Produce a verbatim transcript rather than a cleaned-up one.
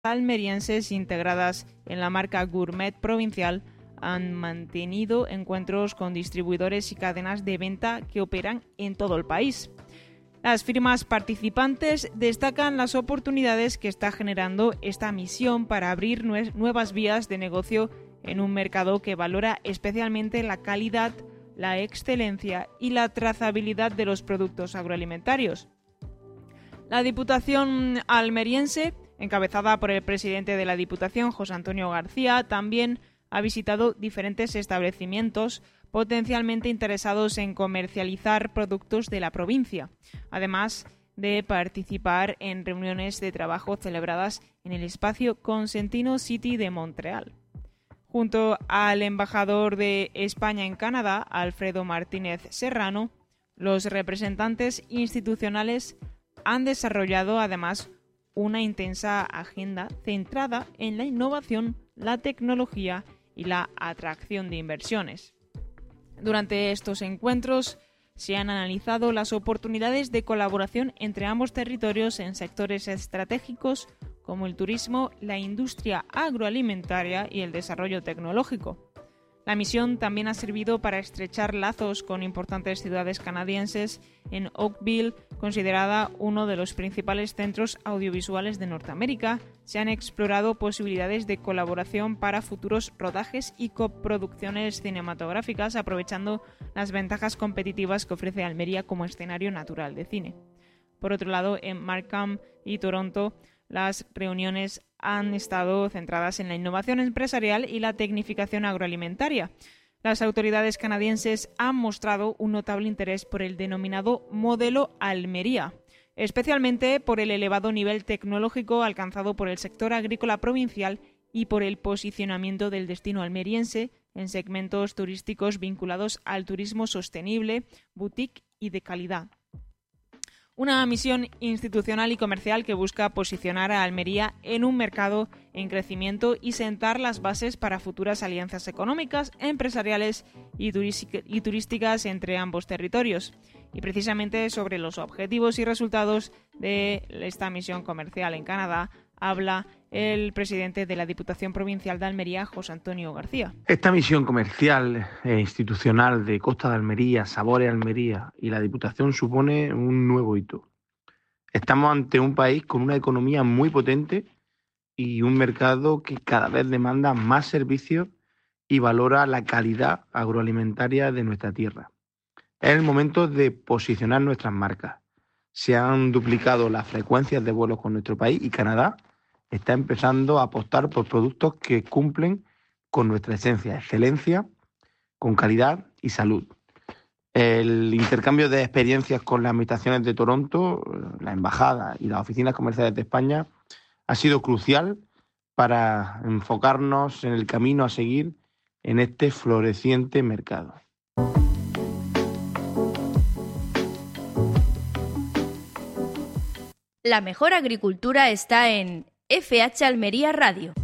almerienses integradas en la marca Gourmet Provincial han mantenido encuentros con distribuidores y cadenas de venta que operan en todo el país. Las firmas participantes destacan las oportunidades que está generando esta misión para abrir nuevas vías de negocio en un mercado que valora especialmente la calidad, la excelencia y la trazabilidad de los productos agroalimentarios. La Diputación almeriense, encabezada por el presidente de la Diputación, José Antonio García, también ha visitado diferentes establecimientos potencialmente interesados en comercializar productos de la provincia, además de participar en reuniones de trabajo celebradas en el espacio Consentino City de Montreal. Junto al embajador de España en Canadá, Alfredo Martínez Serrano, los representantes institucionales han desarrollado además una intensa agenda centrada en la innovación, la tecnología y la atracción de inversiones. Durante estos encuentros se han analizado las oportunidades de colaboración entre ambos territorios en sectores estratégicos como el turismo, la industria agroalimentaria y el desarrollo tecnológico. La misión también ha servido para estrechar lazos con importantes ciudades canadienses en Oakville, considerada uno de los principales centros audiovisuales de Norteamérica. Se han explorado posibilidades de colaboración para futuros rodajes y coproducciones cinematográficas, aprovechando las ventajas competitivas que ofrece Almería como escenario natural de cine. Por otro lado, en Markham y Toronto, las reuniones han estado centradas en la innovación empresarial y la tecnificación agroalimentaria. Las autoridades canadienses han mostrado un notable interés por el denominado modelo Almería, especialmente por el elevado nivel tecnológico alcanzado por el sector agrícola provincial y por el posicionamiento del destino almeriense en segmentos turísticos vinculados al turismo sostenible, boutique y de calidad. Una misión institucional y comercial que busca posicionar a Almería en un mercado en crecimiento y sentar las bases para futuras alianzas económicas, empresariales y turísticas entre ambos territorios. Y precisamente sobre los objetivos y resultados de esta misión comercial en Canadá habla el presidente de la Diputación Provincial de Almería, José Antonio García. Esta misión comercial e institucional de Costa de Almería, Sabores Almería y la Diputación supone un nuevo hito. Estamos ante un país con una economía muy potente y un mercado que cada vez demanda más servicios y valora la calidad agroalimentaria de nuestra tierra. Es el momento de posicionar nuestras marcas. Se han duplicado las frecuencias de vuelos con nuestro país y Canadá está empezando a apostar por productos que cumplen con nuestra esencia, excelencia, con calidad y salud. El intercambio de experiencias con las administraciones de Toronto, la embajada y las oficinas comerciales de España ha sido crucial para enfocarnos en el camino a seguir en este floreciente mercado. La mejor agricultura está en F H Almería Radio.